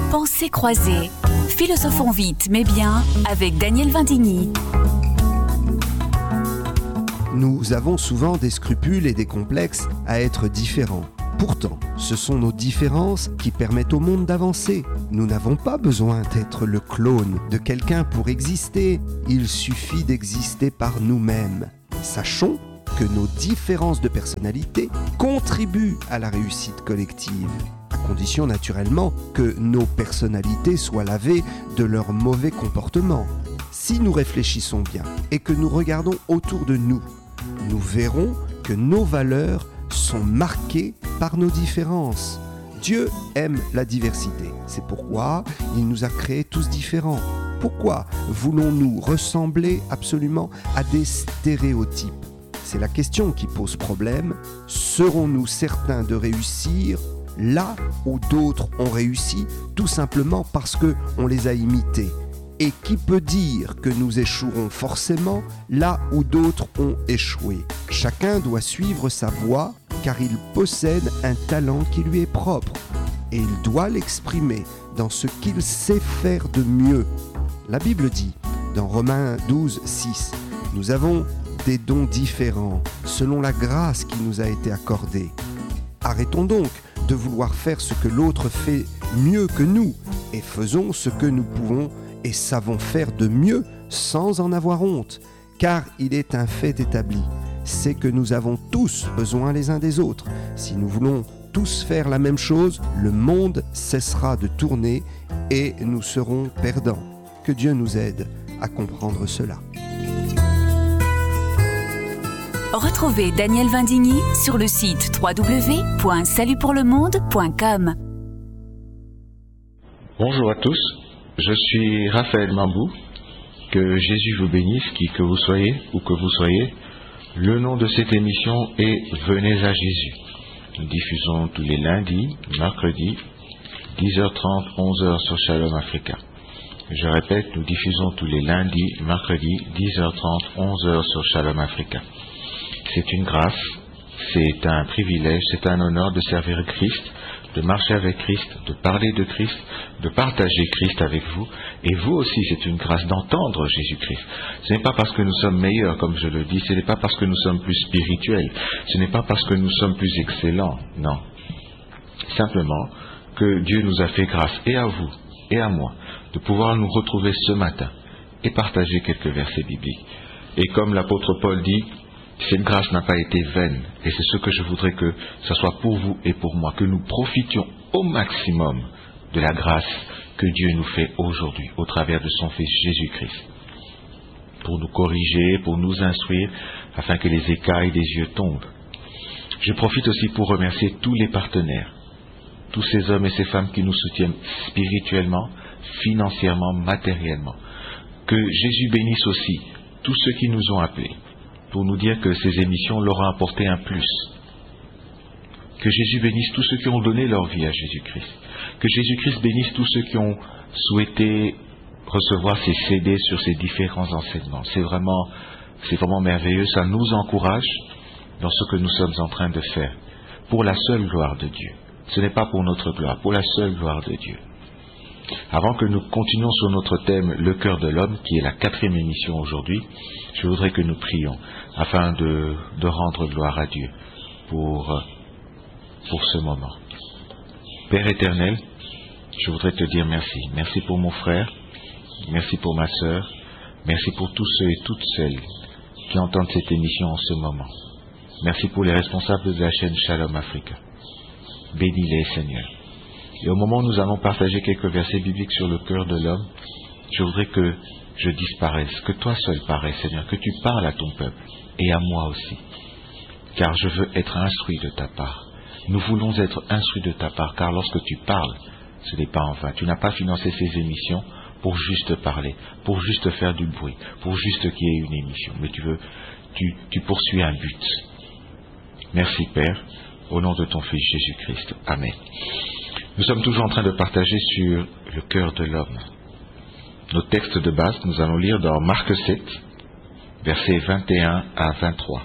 Pensées croisées. Philosophons vite mais bien avec Daniel Vindigny. Nous avons souvent des scrupules et des complexes à être différents. Pourtant, ce sont nos différences qui permettent au monde d'avancer. Nous n'avons pas besoin d'être le clone de quelqu'un pour exister. Il suffit d'exister par nous-mêmes. Sachons que nos différences de personnalité contribuent à la réussite collective, à condition naturellement que nos personnalités soient lavées de leurs mauvais comportements. Si nous réfléchissons bien et que nous regardons autour de nous, nous verrons que nos valeurs sont marquées par nos différences. Dieu aime la diversité. C'est pourquoi il nous a créés tous différents. Pourquoi voulons-nous ressembler absolument à des stéréotypes ? C'est la question qui pose problème. Serons-nous certains de réussir là où d'autres ont réussi, tout simplement parce qu'on les a imités ? Et qui peut dire que nous échouerons forcément là où d'autres ont échoué ? Chacun doit suivre sa voie car il possède un talent qui lui est propre et il doit l'exprimer dans ce qu'il sait faire de mieux. La Bible dit dans Romains 12, 6, « Nous avons des dons différents selon la grâce qui nous a été accordée. Arrêtons donc de vouloir faire ce que l'autre fait mieux que nous et faisons ce que nous pouvons et savons faire de mieux sans en avoir honte, car il est un fait établi, c'est que nous avons tous besoin les uns des autres. Si nous voulons tous faire la même chose, le monde cessera de tourner et nous serons perdants. Que Dieu nous aide à comprendre cela. Retrouvez Daniel Vindigny sur le site www.salutpourlemonde.com. Bonjour à tous. Je suis Raphaël Mambou, que Jésus vous bénisse, qui que vous soyez, où que vous soyez. Le nom de cette émission est Venez à Jésus. Nous diffusons tous les lundis, mercredis, 10h30, 11h sur Shalom Africa. Je répète, nous diffusons tous les lundis, mercredis, 10h30, 11h sur Shalom Africa. C'est une grâce, c'est un privilège, c'est un honneur de servir Christ, de marcher avec Christ, de parler de Christ, de partager Christ avec vous. Et vous aussi, c'est une grâce d'entendre Jésus-Christ. Ce n'est pas parce que nous sommes meilleurs, comme je le dis, ce n'est pas parce que nous sommes plus spirituels, ce n'est pas parce que nous sommes plus excellents, non. Simplement que Dieu nous a fait grâce, et à vous, et à moi, de pouvoir nous retrouver ce matin et partager quelques versets bibliques. Et comme l'apôtre Paul dit, cette grâce n'a pas été vaine, et c'est ce que je voudrais que ce soit pour vous et pour moi, que nous profitions au maximum de la grâce que Dieu nous fait aujourd'hui, au travers de son Fils Jésus-Christ, pour nous corriger, pour nous instruire, afin que les écailles des yeux tombent. Je profite aussi pour remercier tous les partenaires, tous ces hommes et ces femmes qui nous soutiennent spirituellement, financièrement, matériellement. Que Jésus bénisse aussi tous ceux qui nous ont appelés, pour nous dire que ces émissions leur ont apporté un plus. Que Jésus bénisse tous ceux qui ont donné leur vie à Jésus-Christ. Que Jésus-Christ bénisse tous ceux qui ont souhaité recevoir ces CD sur ces différents enseignements. C'est vraiment merveilleux, ça nous encourage dans ce que nous sommes en train de faire, pour la seule gloire de Dieu. Ce n'est pas pour notre gloire, pour la seule gloire de Dieu. Avant que nous continuions sur notre thème « Le cœur de l'homme », qui est la 4e émission aujourd'hui, je voudrais que nous prions afin de rendre gloire à Dieu pour ce moment. Père éternel, je voudrais te dire merci. Merci pour mon frère, merci pour ma sœur, merci pour tous ceux et toutes celles qui entendent cette émission en ce moment. Merci pour les responsables de la chaîne Shalom Africa. Bénis-les, Seigneur. Et au moment où nous allons partager quelques versets bibliques sur le cœur de l'homme, je voudrais que je disparaisse, que toi seul paraisses, Seigneur, que tu parles à ton peuple et à moi aussi. Car je veux être instruit de ta part. Nous voulons être instruits de ta part, car lorsque tu parles, ce n'est pas en vain. Tu n'as pas financé ces émissions pour juste parler, pour juste faire du bruit, pour juste qu'il y ait une émission. Mais tu poursuis un but. Merci Père, au nom de ton Fils Jésus-Christ. Amen. Nous sommes toujours en train de partager sur le cœur de l'homme. Nos textes de base, nous allons lire dans Marc 7, versets 21 à 23.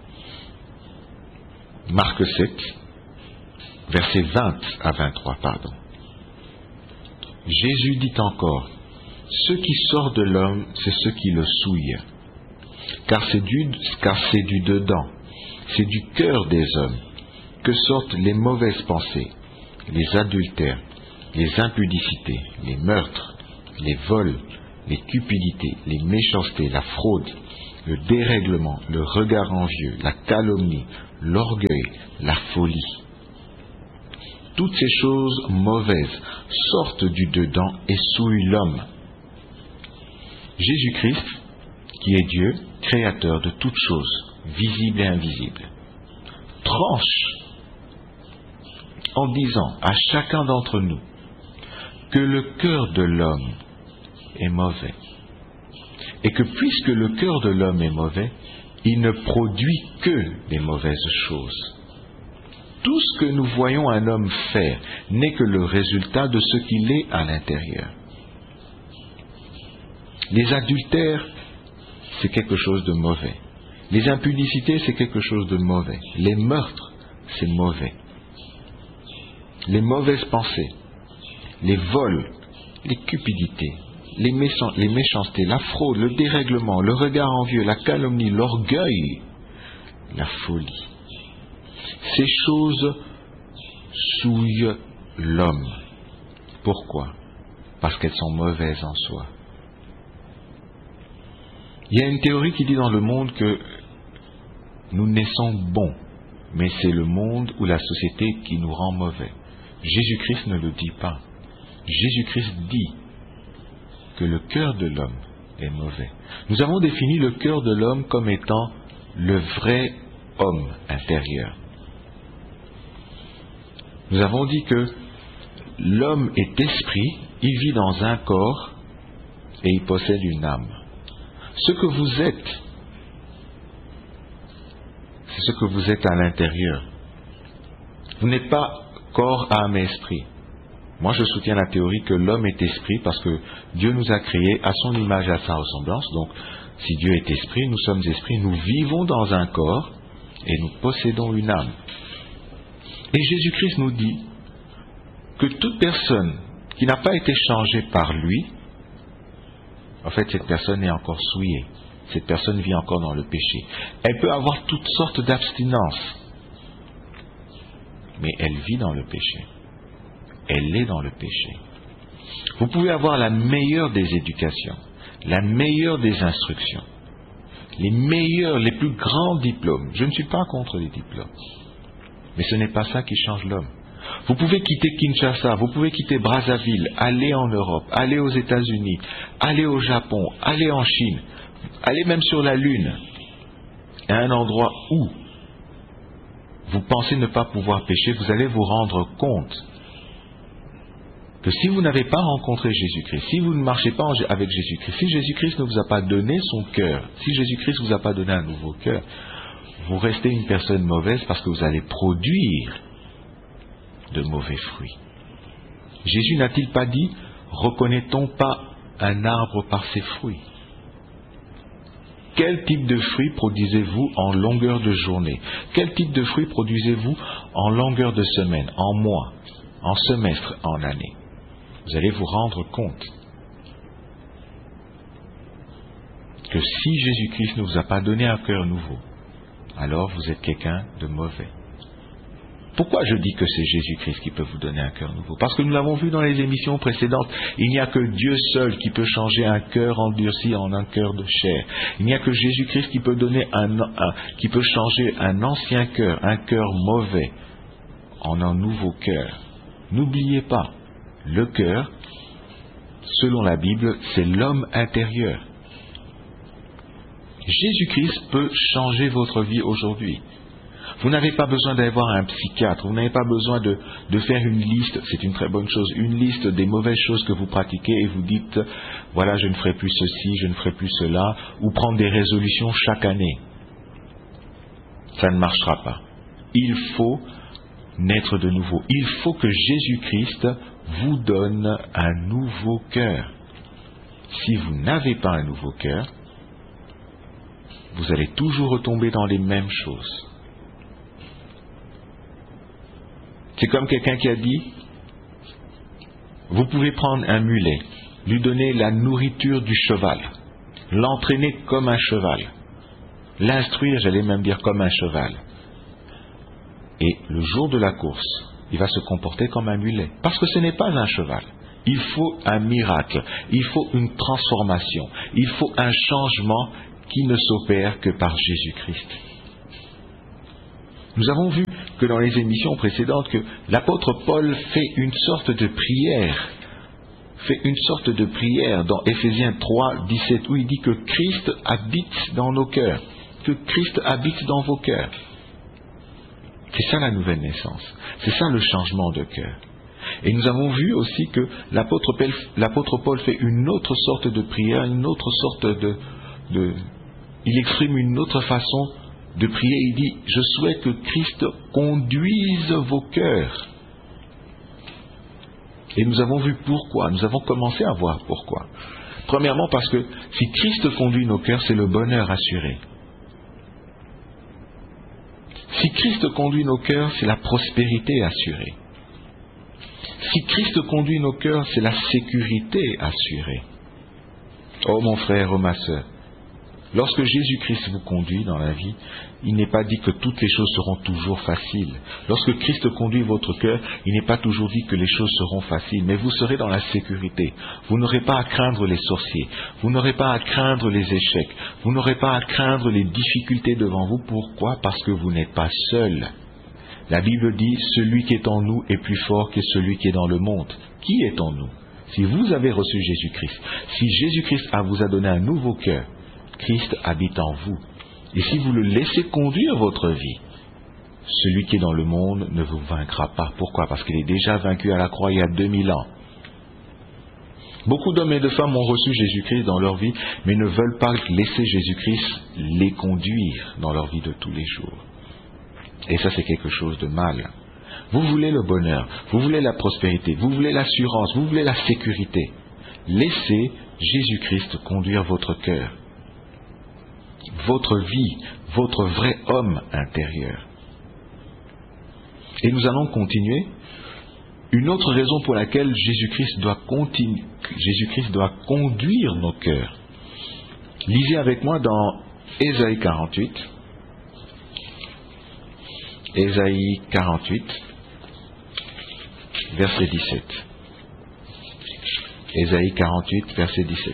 Marc 7, versets 20 à 23, pardon. Jésus dit encore, ce qui sort de l'homme, c'est ce qui le souille. Car c'est du dedans, c'est du cœur des hommes que sortent les mauvaises pensées, les adultères, les impudicités, les meurtres, les vols, les cupidités, les méchancetés, la fraude, le dérèglement, le regard envieux, la calomnie, l'orgueil, la folie. Toutes ces choses mauvaises sortent du dedans et souillent l'homme. Jésus-Christ, qui est Dieu, créateur de toutes choses, visibles et invisibles, tranche en disant à chacun d'entre nous que le cœur de l'homme est mauvais. Et que puisque le cœur de l'homme est mauvais, il ne produit que des mauvaises choses. Tout ce que nous voyons un homme faire n'est que le résultat de ce qu'il est à l'intérieur. Les adultères, c'est quelque chose de mauvais. Les impudicités, c'est quelque chose de mauvais. Les meurtres, c'est mauvais. Les mauvaises pensées, les vols, les cupidités, les méchancetés, la fraude, le dérèglement, le regard envieux, la calomnie, l'orgueil, la folie. Ces choses souillent l'homme. Pourquoi? Parce qu'elles sont mauvaises en soi. Il y a une théorie qui dit dans le monde que nous naissons bons, mais c'est le monde ou la société qui nous rend mauvais. Jésus-Christ ne le dit pas. Jésus-Christ dit que le cœur de l'homme est mauvais. Nous avons défini le cœur de l'homme comme étant le vrai homme intérieur. Nous avons dit que l'homme est esprit, il vit dans un corps et il possède une âme. Ce que vous êtes, c'est ce que vous êtes à l'intérieur. Vous n'êtes pas corps, âme et esprit. Moi, je soutiens la théorie que l'homme est esprit parce que Dieu nous a créés à son image et à sa ressemblance. Donc, si Dieu est esprit, nous sommes esprits, nous vivons dans un corps et nous possédons une âme. Et Jésus-Christ nous dit que toute personne qui n'a pas été changée par lui, en fait, cette personne est encore souillée. Cette personne vit encore dans le péché. Elle peut avoir toutes sortes d'abstinences, mais elle vit dans le péché. Elle est dans le péché. Vous pouvez avoir la meilleure des éducations, la meilleure des instructions, les meilleurs, les plus grands diplômes. Je ne suis pas contre les diplômes, mais ce n'est pas ça qui change l'homme. Vous pouvez quitter Kinshasa, vous pouvez quitter Brazzaville, aller en Europe, aller aux États-Unis, aller au Japon, aller en Chine, aller même sur la Lune, à un endroit où vous pensez ne pas pouvoir pécher, vous allez vous rendre compte que si vous n'avez pas rencontré Jésus-Christ, si vous ne marchez pas avec Jésus-Christ, si Jésus-Christ ne vous a pas donné son cœur, si Jésus-Christ ne vous a pas donné un nouveau cœur, vous restez une personne mauvaise parce que vous allez produire de mauvais fruits. Jésus n'a-t-il pas dit « Reconnaît-on pas un arbre par ses fruits ?» Quel type de fruits produisez-vous en longueur de journée? Quel type de fruits produisez-vous en longueur de semaine, en mois, en semestre, en année? Vous allez vous rendre compte que si Jésus-Christ ne vous a pas donné un cœur nouveau, alors vous êtes quelqu'un de mauvais. Pourquoi je dis que c'est Jésus-Christ qui peut vous donner un cœur nouveau? Parce que nous l'avons vu dans les émissions précédentes, il n'y a que Dieu seul qui peut changer un cœur endurci en un cœur de chair. Il n'y a que Jésus-Christ qui peut qui peut changer un ancien cœur, un cœur mauvais, en un nouveau cœur. N'oubliez pas, le cœur, selon la Bible, c'est l'homme intérieur. Jésus-Christ peut changer votre vie aujourd'hui. Vous n'avez pas besoin d'aller voir un psychiatre, vous n'avez pas besoin de faire une liste, c'est une très bonne chose, une liste des mauvaises choses que vous pratiquez et vous dites, voilà, je ne ferai plus ceci, je ne ferai plus cela, ou prendre des résolutions chaque année. Ça ne marchera pas. Il faut naître de nouveau. Il faut que Jésus-Christ vous donne un nouveau cœur. Si vous n'avez pas un nouveau cœur, vous allez toujours retomber dans les mêmes choses. C'est comme quelqu'un qui a dit, Vous pouvez prendre un mulet, lui donner la nourriture du cheval, l'entraîner comme un cheval, l'instruire, j'allais même dire comme un cheval. Et le jour de la course, il va se comporter comme un mulet, parce que ce n'est pas un cheval. Il faut un miracle, il faut une transformation, il faut un changement qui ne s'opère que par Jésus-Christ. Nous avons vu que dans les émissions précédentes que l'apôtre Paul fait une sorte de prière dans Éphésiens 3, 17, où il dit que Christ habite dans nos cœurs, que Christ habite dans vos cœurs. C'est ça la nouvelle naissance, c'est ça le changement de cœur. Et nous avons vu aussi que l'apôtre Paul fait une autre sorte de prière, une autre sorte il exprime une autre façon de prier. Il dit, je souhaite que Christ conduise vos cœurs. Et nous avons vu pourquoi, nous avons commencé à voir pourquoi. Premièrement parce que si Christ conduit nos cœurs, c'est le bonheur assuré. Si Christ conduit nos cœurs, c'est la prospérité assurée. Si Christ conduit nos cœurs, c'est la sécurité assurée. Oh mon frère, oh ma sœur, lorsque Jésus-Christ vous conduit dans la vie, il n'est pas dit que toutes les choses seront toujours faciles. Lorsque Christ conduit votre cœur, il n'est pas toujours dit que les choses seront faciles, mais vous serez dans la sécurité. Vous n'aurez pas à craindre les sorciers, vous n'aurez pas à craindre les échecs, vous n'aurez pas à craindre les difficultés devant vous. Pourquoi? Parce que vous n'êtes pas seul. La Bible dit, celui qui est en nous est plus fort que celui qui est dans le monde. Qui est en nous? Si vous avez reçu Jésus-Christ, si Jésus-Christ vous a donné un nouveau cœur, Christ habite en vous. Et si vous le laissez conduire votre vie, celui qui est dans le monde ne vous vaincra pas. Pourquoi? Parce qu'il est déjà vaincu à la croix il y a 2000 ans. Beaucoup d'hommes et de femmes ont reçu Jésus-Christ dans leur vie, mais ne veulent pas laisser Jésus-Christ les conduire dans leur vie de tous les jours. Et ça, c'est quelque chose de mal. Vous voulez le bonheur, vous voulez la prospérité, vous voulez l'assurance, vous voulez la sécurité. Laissez Jésus-Christ conduire votre cœur, votre vie, votre vrai homme intérieur. Et nous allons continuer. Une autre raison pour laquelle Jésus-Christ doit conduire nos cœurs. Lisez avec moi dans Ésaïe 48. Ésaïe 48, verset 17. Ésaïe 48, verset 17.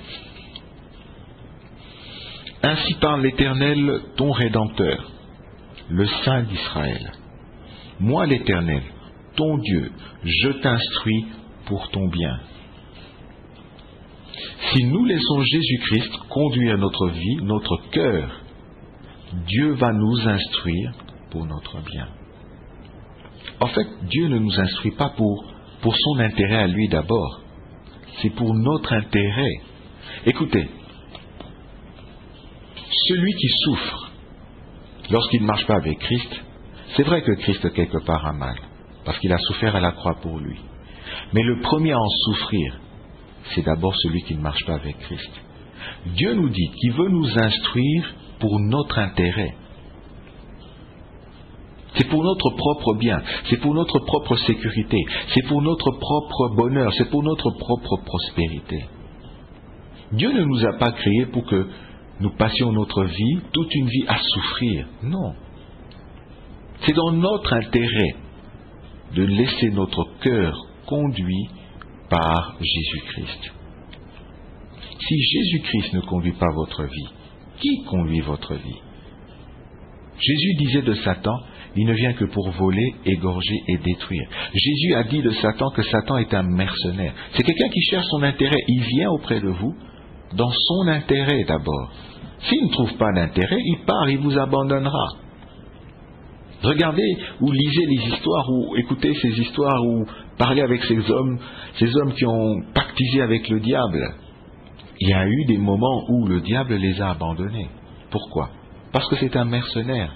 Ainsi parle l'Éternel, ton Rédempteur, le Saint d'Israël. Moi, l'Éternel, ton Dieu, je t'instruis pour ton bien. Si nous laissons Jésus-Christ conduire notre vie, notre cœur, Dieu va nous instruire pour notre bien. En fait, Dieu ne nous instruit pas pour son intérêt à lui d'abord. C'est pour notre intérêt. Écoutez, celui qui souffre lorsqu'il ne marche pas avec Christ, c'est vrai que Christ quelque part a mal, parce qu'il a souffert à la croix pour lui. Mais le premier à en souffrir, c'est d'abord celui qui ne marche pas avec Christ. Dieu nous dit qu'il veut nous instruire pour notre intérêt. C'est pour notre propre bien, c'est pour notre propre sécurité, c'est pour notre propre bonheur, c'est pour notre propre prospérité. Dieu ne nous a pas créés pour que nous passions notre vie, toute une vie à souffrir. Non. C'est dans notre intérêt de laisser notre cœur conduit par Jésus-Christ. Si Jésus-Christ ne conduit pas votre vie, qui conduit votre vie? Jésus disait de Satan, il ne vient que pour voler, égorger et détruire. Jésus a dit de Satan que Satan est un mercenaire. C'est quelqu'un qui cherche son intérêt. Il vient auprès de vous dans son intérêt d'abord. S'il ne trouve pas d'intérêt, il part, il vous abandonnera. Regardez ou lisez les histoires ou écoutez ces histoires ou parlez avec ces hommes qui ont pactisé avec le diable. Il y a eu des moments où le diable les a abandonnés. Pourquoi? Parce que c'est un mercenaire.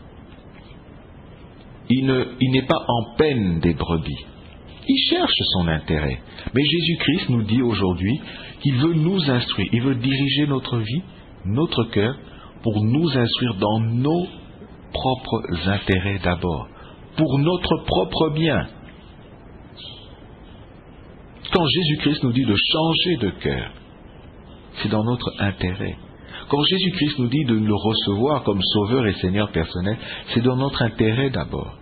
Il n'est pas en peine des brebis. Il cherche son intérêt. Mais Jésus-Christ nous dit aujourd'hui qu'il veut nous instruire. Il veut diriger notre vie, notre cœur, pour nous instruire dans nos propres intérêts d'abord, pour notre propre bien. Quand Jésus-Christ nous dit de changer de cœur, c'est dans notre intérêt. Quand Jésus-Christ nous dit de le recevoir comme Sauveur et Seigneur personnel, c'est dans notre intérêt d'abord.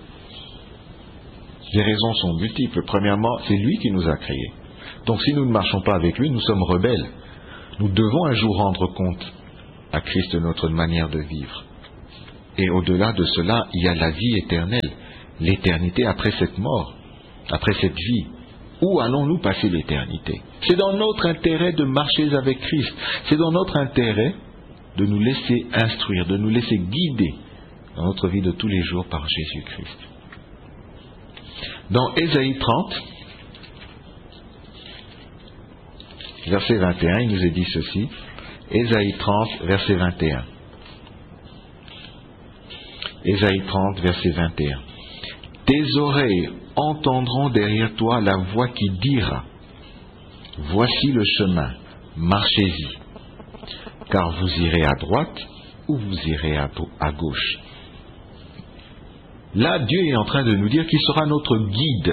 Les raisons sont multiples. Premièrement, c'est lui qui nous a créés. Donc si nous ne marchons pas avec lui, nous sommes rebelles. Nous devons un jour rendre compte à Christ de notre manière de vivre. Et au-delà de cela, il y a la vie éternelle, l'éternité après cette mort, après cette vie. Où allons-nous passer l'éternité? C'est dans notre intérêt de marcher avec Christ. C'est dans notre intérêt de nous laisser instruire, de nous laisser guider dans notre vie de tous les jours par Jésus-Christ. Dans Ésaïe 30, verset 21, il nous est dit ceci. Ésaïe 30, verset 21. Ésaïe 30, verset 21. Tes oreilles entendront derrière toi la voix qui dira, voici le chemin, marchez-y, car vous irez à droite ou vous irez à gauche. Là, Dieu est en train de nous dire qu'il sera notre guide.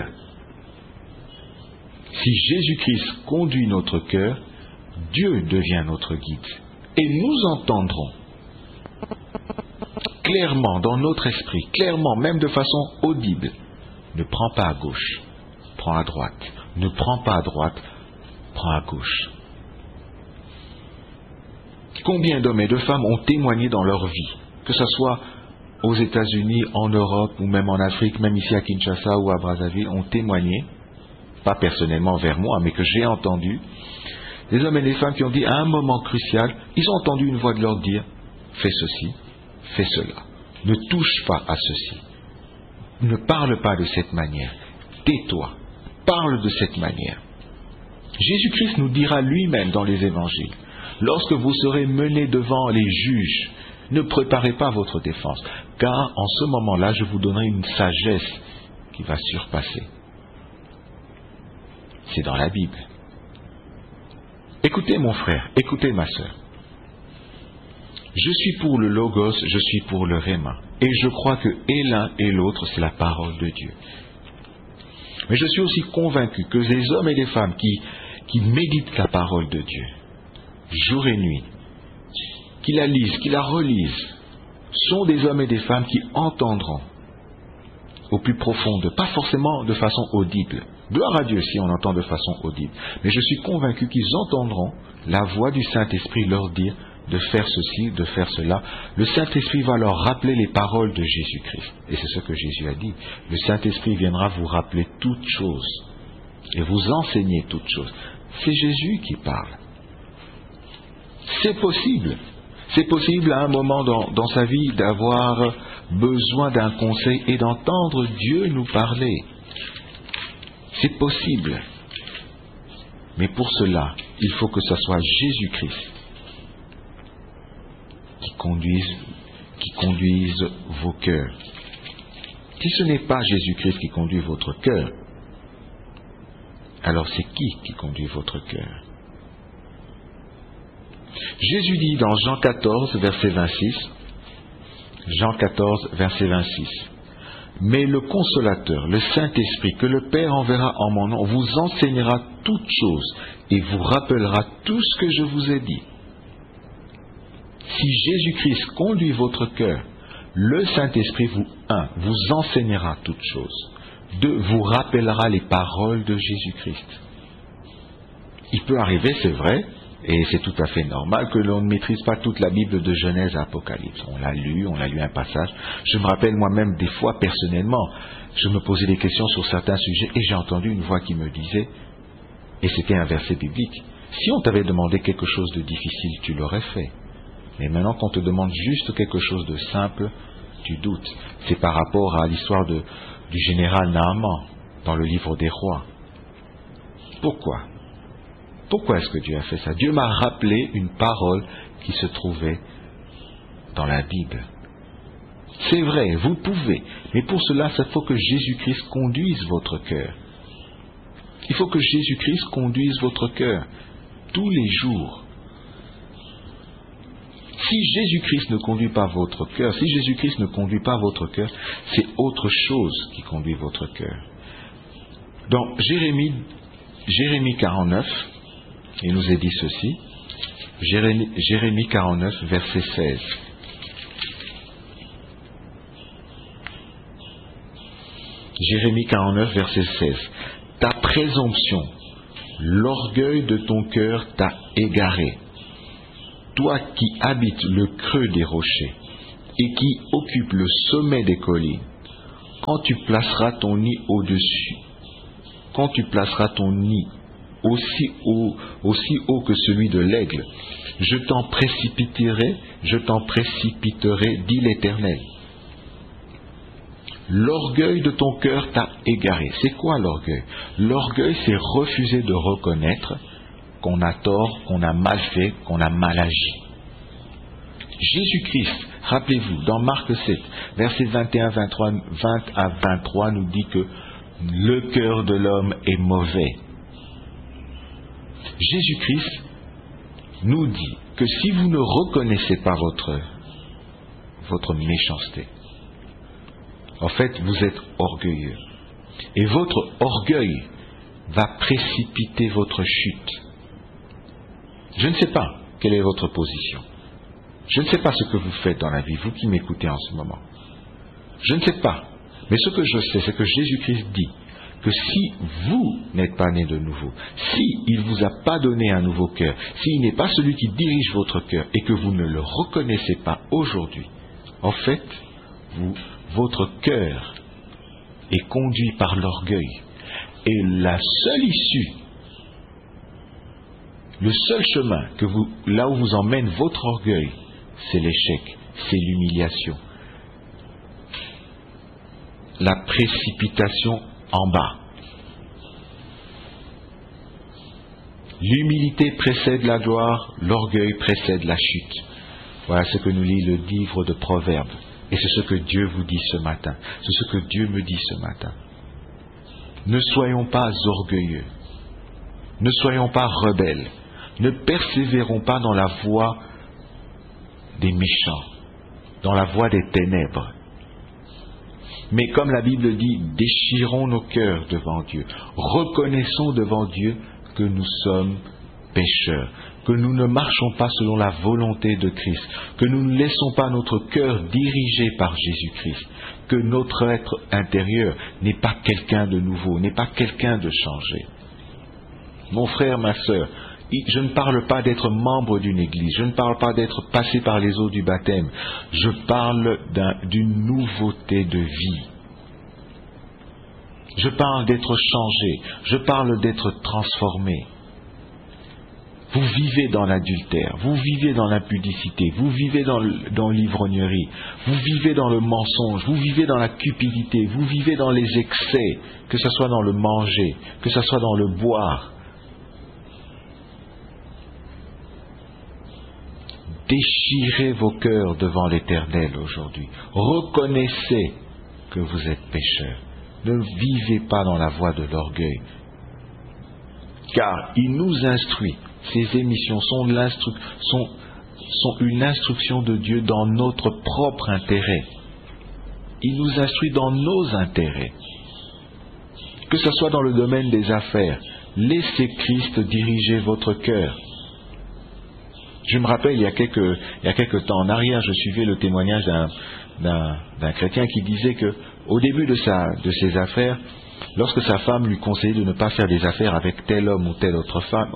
Si Jésus-Christ conduit notre cœur, Dieu devient notre guide. Et nous entendrons clairement dans notre esprit, clairement, même de façon audible, ne prends pas à gauche, prends à droite. Ne prends pas à droite, prends à gauche. Combien d'hommes et de femmes ont témoigné dans leur vie, que ce soit aux États-Unis, en Europe, ou même en Afrique, même ici à Kinshasa ou à Brazzaville, ont témoigné, pas personnellement vers moi, mais que j'ai entendu, des hommes et des femmes qui ont dit à un moment crucial, ils ont entendu une voix de leur dire, fais ceci, fais cela, ne touche pas à ceci, ne parle pas de cette manière, tais-toi, parle de cette manière. Jésus-Christ nous dira lui-même dans les évangiles, lorsque vous serez menés devant les juges, ne préparez pas votre défense, car en ce moment-là, je vous donnerai une sagesse qui va surpasser. C'est dans la Bible. Écoutez mon frère, écoutez ma sœur. Je suis pour le Logos, je suis pour le Réma. Et je crois que et l'un et l'autre, c'est la parole de Dieu. Mais je suis aussi convaincu que les hommes et les femmes qui méditent la parole de Dieu, jour et nuit, qui la lisent, qui la relisent, sont des hommes et des femmes qui entendront au plus profond, pas forcément de façon audible. Gloire à Dieu si on entend de façon audible. Mais je suis convaincu qu'ils entendront la voix du Saint-Esprit leur dire de faire ceci, de faire cela. Le Saint-Esprit va leur rappeler les paroles de Jésus-Christ. Et c'est ce que Jésus a dit. Le Saint-Esprit viendra vous rappeler toutes choses et vous enseigner toutes choses. C'est Jésus qui parle. C'est possible. C'est possible à un moment dans sa vie d'avoir besoin d'un conseil et d'entendre Dieu nous parler. C'est possible. Mais pour cela, il faut que ce soit Jésus-Christ qui conduise vos cœurs. Si ce n'est pas Jésus-Christ qui conduit votre cœur, alors c'est qui conduit votre cœur? Jésus dit dans Jean 14, verset 26, Jean 14, verset 26, « Mais le Consolateur, le Saint-Esprit, que le Père enverra en mon nom, vous enseignera toutes choses et vous rappellera tout ce que je vous ai dit. » Si Jésus-Christ conduit votre cœur, le Saint-Esprit vous enseignera toutes choses. 2, vous rappellera les paroles de Jésus-Christ. Il peut arriver, c'est vrai, et c'est tout à fait normal que l'on ne maîtrise pas toute la Bible de Genèse à Apocalypse. On l'a lu un passage. Je me rappelle moi-même des fois personnellement, je me posais des questions sur certains sujets et j'ai entendu une voix qui me disait, et c'était un verset biblique, si on t'avait demandé quelque chose de difficile, tu l'aurais fait. Mais maintenant qu'on te demande juste quelque chose de simple, tu doutes. C'est par rapport à l'histoire du général Naaman dans le livre des rois. Pourquoi? Pourquoi est-ce que Dieu a fait ça? Dieu m'a rappelé une parole qui se trouvait dans la Bible. C'est vrai, vous pouvez, mais pour cela, il faut que Jésus-Christ conduise votre cœur. Il faut que Jésus-Christ conduise votre cœur tous les jours. Si Jésus-Christ ne conduit pas votre cœur, si Jésus-Christ ne conduit pas votre cœur, c'est autre chose qui conduit votre cœur. Dans Jérémie Jérémie 49, il nous est dit ceci. Jérémie 49, verset 16. Jérémie 49, verset 16. Ta présomption, l'orgueil de ton cœur t'a égaré. Toi qui habites le creux des rochers et qui occupes le sommet des collines, quand tu placeras ton nid au-dessus, quand tu placeras ton nid aussi haut que celui de l'aigle, je t'en précipiterai, dit l'Éternel. L'orgueil de ton cœur t'a égaré. C'est quoi l'orgueil? L'orgueil, c'est refuser de reconnaître qu'on a tort, qu'on a mal fait, qu'on a mal agi. Jésus-Christ, rappelez-vous, dans Marc 7, versets 21, 23, 20 à 23, nous dit que le cœur de l'homme est mauvais. Jésus-Christ nous dit que si vous ne reconnaissez pas votre méchanceté, en fait, vous êtes orgueilleux. Et votre orgueil va précipiter votre chute. Je ne sais pas quelle est votre position. Je ne sais pas ce que vous faites dans la vie, vous qui m'écoutez en ce moment. Je ne sais pas. Mais ce que je sais, c'est que Jésus-Christ dit que si vous n'êtes pas né de nouveau, s'il ne vous a pas donné un nouveau cœur, s'il n'est pas celui qui dirige votre cœur et que vous ne le reconnaissez pas aujourd'hui, en fait, votre cœur est conduit par l'orgueil. Et la seule issue, le seul chemin là où vous emmène votre orgueil, c'est l'échec, c'est l'humiliation, la précipitation en bas. L'humilité précède la gloire, l'orgueil précède la chute. Voilà ce que nous lit le livre de Proverbes. Et c'est ce que Dieu vous dit ce matin. C'est ce que Dieu me dit ce matin. Ne soyons pas orgueilleux. Ne soyons pas rebelles. Ne persévérons pas dans la voie des méchants, dans la voie des ténèbres. Mais comme la Bible dit, déchirons nos cœurs devant Dieu. Reconnaissons devant Dieu que nous sommes pécheurs, que nous ne marchons pas selon la volonté de Christ, que nous ne laissons pas notre cœur dirigé par Jésus-Christ, que notre être intérieur n'est pas quelqu'un de nouveau, n'est pas quelqu'un de changé. Mon frère, ma sœur, je ne parle pas d'être membre d'une église, je ne parle pas d'être passé par les eaux du baptême, je parle d'une nouveauté de vie. Je parle d'être changé, je parle d'être transformé. Vous vivez dans l'adultère, vous vivez dans l'impudicité, vous vivez dans l'ivrognerie, vous vivez dans le mensonge, vous vivez dans la cupidité, vous vivez dans les excès, que ce soit dans le manger, que ce soit dans le boire. Déchirez vos cœurs devant l'Éternel aujourd'hui. Reconnaissez que vous êtes pécheurs. Ne vivez pas dans la voie de l'orgueil. Car il nous instruit. Ces émissions sont une instruction de Dieu dans notre propre intérêt. Il nous instruit dans nos intérêts. Que ce soit dans le domaine des affaires, laissez Christ diriger votre cœur. Je me rappelle, il y a quelques temps en arrière, je suivais le témoignage d'un chrétien qui disait que, au début de ses affaires, lorsque sa femme lui conseillait de ne pas faire des affaires avec tel homme ou telle autre femme,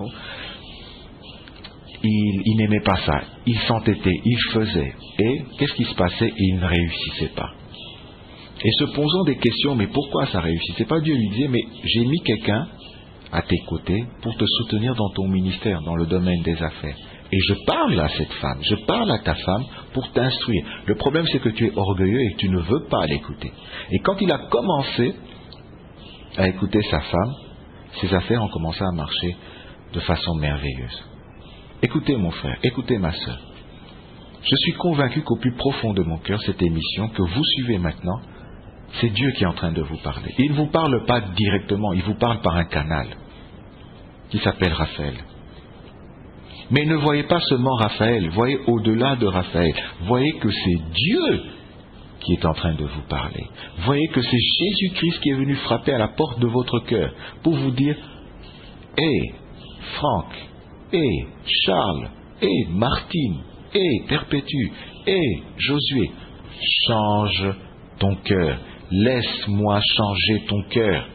il n'aimait pas ça. Il s'entêtait, il faisait. Et qu'est-ce qui se passait? Il ne réussissait pas. Et se posant des questions, mais pourquoi ça ne réussissait pas? Dieu lui disait, mais j'ai mis quelqu'un à tes côtés pour te soutenir dans ton ministère, dans le domaine des affaires. Et je parle à cette femme, je parle à ta femme pour t'instruire. Le problème, c'est que tu es orgueilleux et que tu ne veux pas l'écouter. Et quand il a commencé à écouter sa femme, ses affaires ont commencé à marcher de façon merveilleuse. Écoutez mon frère, écoutez ma sœur. Je suis convaincu qu'au plus profond de mon cœur, cette émission que vous suivez maintenant, c'est Dieu qui est en train de vous parler. Il ne vous parle pas directement, il vous parle par un canal qui s'appelle Raphaël. Mais ne voyez pas seulement Raphaël, voyez au-delà de Raphaël. Voyez que c'est Dieu qui est en train de vous parler. Voyez que c'est Jésus-Christ qui est venu frapper à la porte de votre cœur pour vous dire, et Franck, et Charles, et Martine, et Perpétue, et Josué. Change ton cœur. Laisse-moi changer ton cœur.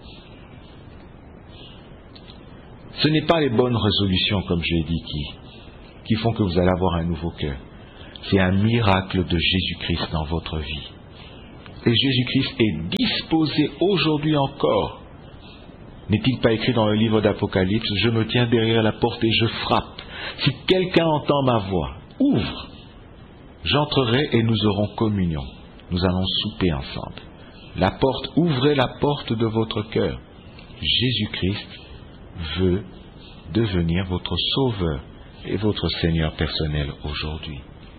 Ce n'est pas les bonnes résolutions, comme je l'ai dit, qui font que vous allez avoir un nouveau cœur. C'est un miracle de Jésus-Christ dans votre vie. Et Jésus-Christ est disposé aujourd'hui encore. N'est-il pas écrit dans le livre d'Apocalypse, « Je me tiens derrière la porte et je frappe. Si quelqu'un entend ma voix, ouvre. J'entrerai et nous aurons communion. Nous allons souper ensemble. » La porte, ouvrez la porte de votre cœur. Jésus-Christ veut devenir votre sauveur et votre Seigneur personnel aujourd'hui.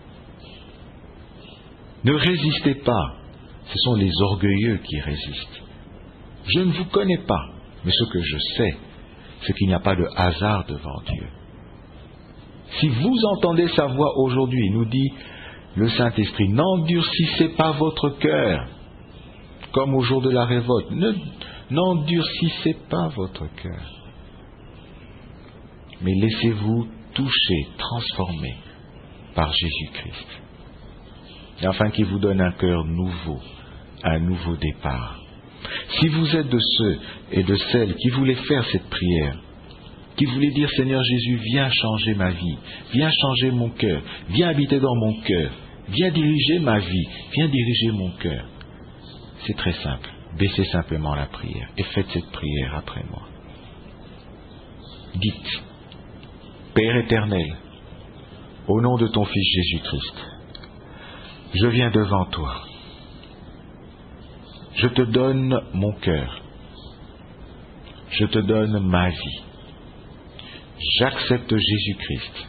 Ne résistez pas. Ce sont les orgueilleux qui résistent. Je ne vous connais pas, mais ce que je sais, c'est qu'il n'y a pas de hasard devant Dieu. Si vous entendez sa voix aujourd'hui, nous dit le Saint-Esprit, n'endurcissez pas votre cœur, comme au jour de la révolte. N'endurcissez pas votre cœur, mais laissez-vous toucher, transformer par Jésus-Christ, afin qu'il vous donne un cœur nouveau, un nouveau départ. Si vous êtes de ceux et de celles qui voulaient faire cette prière, qui voulaient dire, Seigneur Jésus, viens changer ma vie, viens changer mon cœur, viens habiter dans mon cœur, viens diriger ma vie, viens diriger mon cœur. C'est très simple. Baissez simplement la prière et faites cette prière après moi. Dites, Père éternel, au nom de ton Fils Jésus-Christ, je viens devant toi. Je te donne mon cœur. Je te donne ma vie. J'accepte Jésus-Christ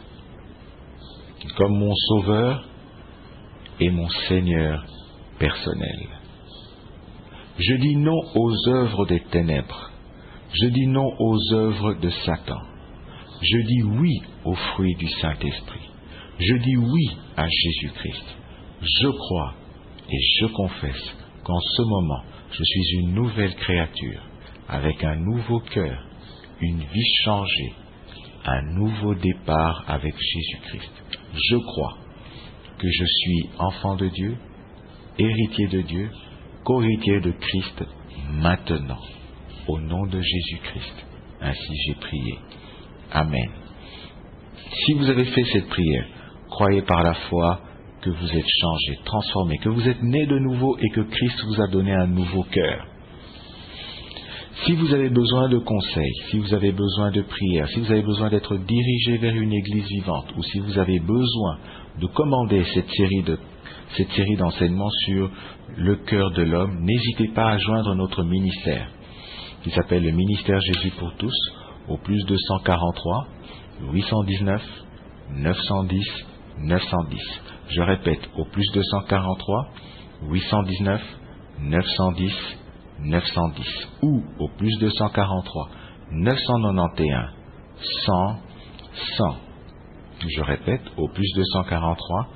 comme mon Sauveur et mon Seigneur personnel. Je dis non aux œuvres des ténèbres. Je dis non aux œuvres de Satan. Je dis oui aux fruits du Saint-Esprit. Je dis oui à Jésus-Christ. Je crois et je confesse qu'en ce moment, je suis une nouvelle créature, avec un nouveau cœur, une vie changée, un nouveau départ avec Jésus-Christ. Je crois que je suis enfant de Dieu, héritier de Dieu, co-héritier de Christ maintenant, au nom de Jésus-Christ. Ainsi j'ai prié. Amen. Si vous avez fait cette prière, croyez par la foi que vous êtes changé, transformé, que vous êtes né de nouveau et que Christ vous a donné un nouveau cœur. Si vous avez besoin de conseils, si vous avez besoin de prières, si vous avez besoin d'être dirigé vers une église vivante, ou si vous avez besoin de commander cette série d'enseignements sur le cœur de l'homme, n'hésitez pas à joindre notre ministère, qui s'appelle le ministère Jésus pour tous, au plus 243 819 910 910. Je répète, au plus 243 819 910 910 ou au plus 243 991 100 100. Je répète, au plus 243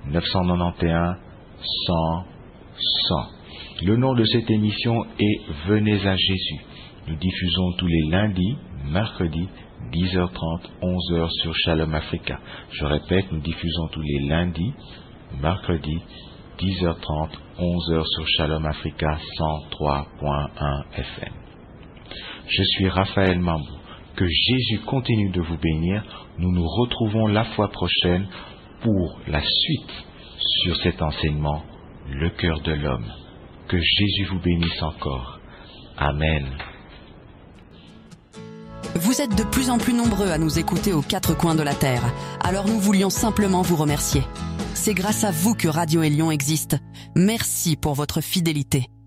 991 100 100. Le nom de cette émission est Venez à Jésus. Nous diffusons tous les lundis, mercredis, 10h30, 11h sur Shalom Africa. Je répète, nous diffusons tous les lundis, mercredis, 10h30, 11h sur Shalom Africa 103.1 FM. Je suis Raphaël Mambou. Que Jésus continue de vous bénir. Nous nous retrouvons la fois prochaine pour la suite sur cet enseignement, le cœur de l'homme. Que Jésus vous bénisse encore. Amen. Vous êtes de plus en plus nombreux à nous écouter aux quatre coins de la Terre. Alors nous voulions simplement vous remercier. C'est grâce à vous que Radio Élion existe. Merci pour votre fidélité.